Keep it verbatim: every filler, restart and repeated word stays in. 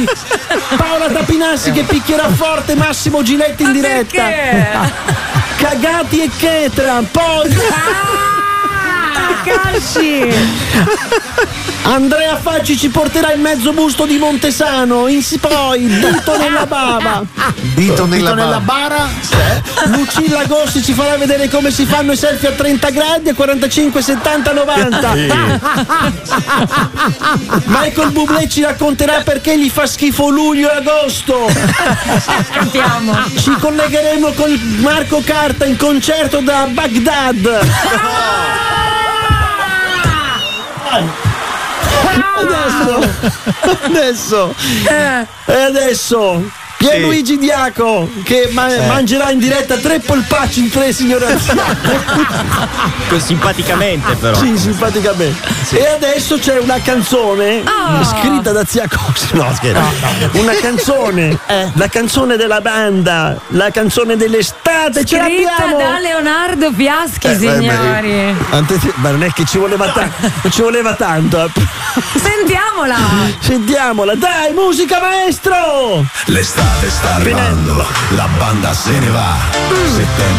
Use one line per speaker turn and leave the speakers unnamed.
Paola Tapinassi che picchierà forte Massimo Giletti in
Ma
diretta.
perché?
Cagati e Chetra. Poi
Casci.
Andrea Facci ci porterà il mezzo busto di Montesano. In, poi dito nella bava.
Dito nella,
nella bara.
Lucilla Gossi ci farà vedere come si fanno i selfie a trenta gradi, a quarantacinque, settanta, novanta. Michael Bublé ci racconterà perché gli fa schifo luglio e agosto.
Capiamo.
Ci collegheremo con Marco Carta in concerto da Baghdad. Adesso, adesso, e adesso Pierluigi Diaco che ma-
Eh.
mangerà in diretta tre polpacci in tre, signore anziane.
Simpaticamente però.
Sì, simpaticamente. E adesso c'è una canzone
Oh.
scritta da Zia Cosi. No, scherzo. Una canzone, la canzone della banda, la canzone dell'estate. Ce
Scritta
l'abbiamo.
da Leonardo Fiaschi,
Eh, beh,
signori.
Ante- ma non è che ci voleva tanto, non ci voleva tanto. eh.
Sentiamola.
Sentiamola, dai, musica maestro!
L'estate sta arrivando, la banda se ne va. Settembre